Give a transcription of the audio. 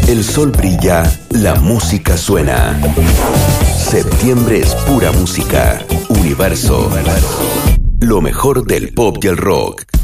El sol brilla, la música suena. Septiembre es pura música. Universo. Lo mejor del pop y el rock.